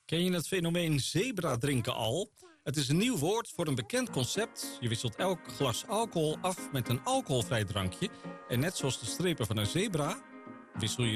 Ken je het fenomeen zebra drinken al? Het is een nieuw woord voor een bekend concept. Je wisselt elk glas alcohol af met een alcoholvrij drankje. En net zoals de strepen van een zebra wissel je